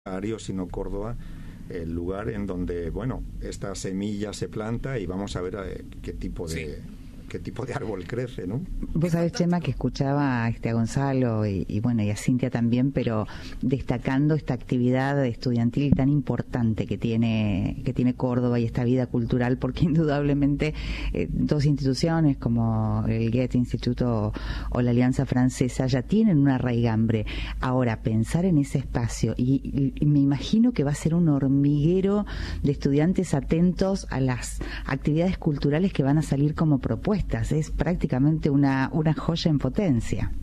sino Córdoba, el lugar en donde, bueno, esta semilla se planta y vamos a ver qué tipo de árbol crece, ¿no? Vos sabés, Chema, que escuchaba a Gonzalo y bueno, y a Cintia también, pero destacando esta actividad estudiantil tan importante que tiene Córdoba y esta vida cultural, porque indudablemente dos instituciones como el Goethe Instituto o la Alianza Francesa ya tienen una raigambre. Ahora, pensar en ese espacio, y me imagino que va a ser un hormiguero de estudiantes atentos a las actividades culturales que van a salir como propuestas. Es prácticamente una joya en potencia.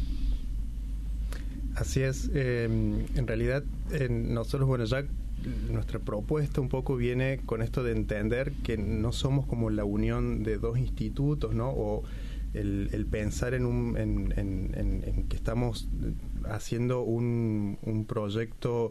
Así es. En realidad, nosotros, bueno, ya nuestra propuesta un poco viene con esto de entender que no somos como la unión de dos institutos, ¿no? O el pensar en que estamos haciendo un proyecto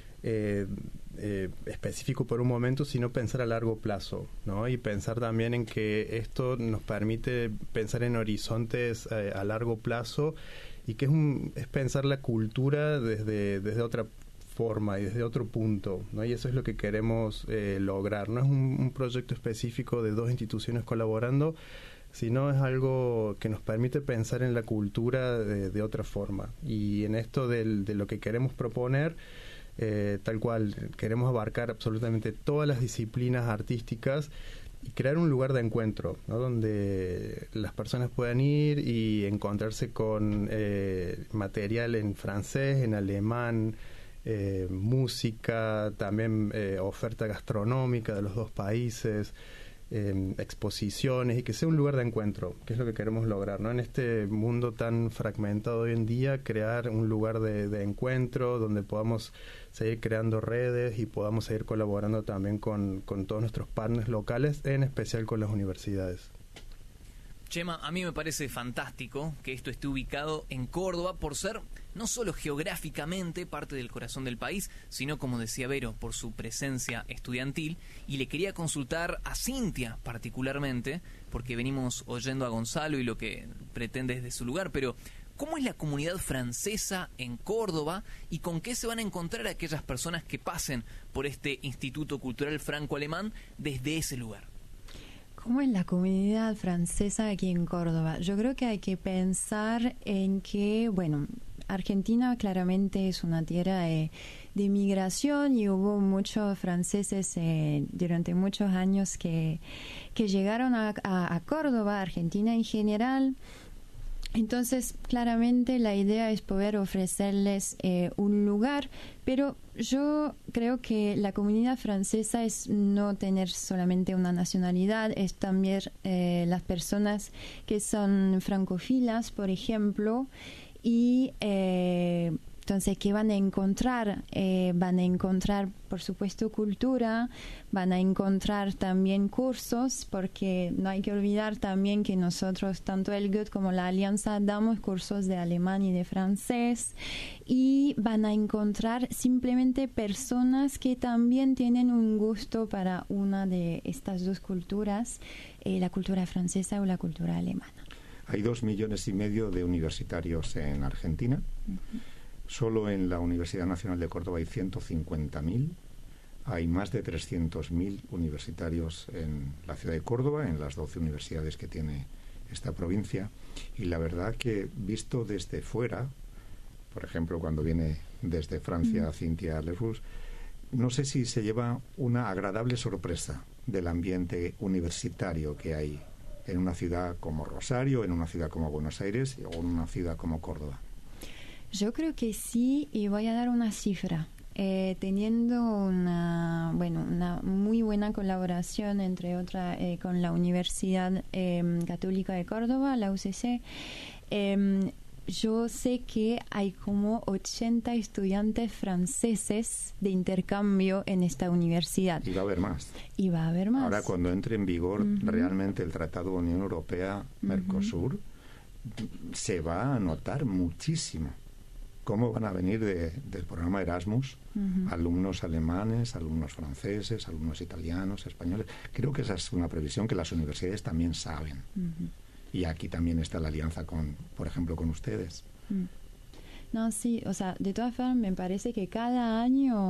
específico por un momento, sino pensar a largo plazo, ¿no? Y pensar también en que esto nos permite pensar en horizontes a largo plazo, y que es pensar la cultura desde otra forma y desde otro punto, ¿no? Y eso es lo que queremos lograr. No es un proyecto específico de dos instituciones colaborando, sino es algo que nos permite pensar en la cultura de otra forma. Y en esto de lo que queremos proponer, tal cual, queremos abarcar absolutamente todas las disciplinas artísticas y crear un lugar de encuentro, ¿no? Donde las personas puedan ir y encontrarse con material en francés, en alemán, música, también oferta gastronómica de los dos países, exposiciones, y que sea un lugar de encuentro, que es lo que queremos lograr, ¿no? En este mundo tan fragmentado hoy en día, crear un lugar de encuentro donde podamos seguir creando redes y podamos seguir colaborando también con todos nuestros partners locales, en especial con las universidades. Chema, a mí me parece fantástico que esto esté ubicado en Córdoba por ser no solo geográficamente parte del corazón del país, sino, como decía Vero, por su presencia estudiantil. Y le quería consultar a Cintia particularmente, porque venimos oyendo a Gonzalo y lo que pretende desde su lugar, pero ¿cómo es la comunidad francesa en Córdoba y con qué se van a encontrar aquellas personas que pasen por este Instituto Cultural Franco-Alemán desde ese lugar? ¿Cómo es la comunidad francesa aquí en Córdoba? Yo creo que hay que pensar en que, bueno, Argentina claramente es una tierra de migración, y hubo muchos franceses durante muchos años que llegaron a Córdoba, Argentina en general. Entonces, claramente la idea es poder ofrecerles un lugar, pero yo creo que la comunidad francesa es no tener solamente una nacionalidad, es también las personas que son francófilas, por ejemplo, y entonces, ¿qué van a encontrar? Van a encontrar, por supuesto, cultura, van a encontrar también cursos, porque no hay que olvidar también que nosotros, tanto el Goethe como la Alianza, damos cursos de alemán y de francés, y van a encontrar simplemente personas que también tienen un gusto para una de estas dos culturas, la cultura francesa o la cultura alemana. Hay 2,5 millones de universitarios en Argentina. Solo en la Universidad Nacional de Córdoba hay 150.000. Hay más de 300.000 universitarios en la ciudad de Córdoba, en las 12 universidades que tiene esta provincia. Y la verdad que, visto desde fuera, por ejemplo, cuando viene desde Francia Cintia Lerroux, no sé si se lleva una agradable sorpresa del ambiente universitario que hay en una ciudad como Rosario, en una ciudad como Buenos Aires o en una ciudad como Córdoba. Yo creo que sí, y voy a dar una cifra. Teniendo una muy buena colaboración, entre otras, con la Universidad Católica de Córdoba, la UCC, yo sé que hay como 80 estudiantes franceses de intercambio en esta universidad. Y va a haber más. Y va a haber más. Ahora, cuando entre en vigor realmente el Tratado de Unión Europea-Mercosur, se va a notar muchísimo cómo van a venir del programa Erasmus alumnos alemanes, alumnos franceses, alumnos italianos, españoles. Creo que esa es una previsión que las universidades también saben. Y aquí también está la alianza por ejemplo, con ustedes. No, sí, o sea, de todas formas me parece que cada año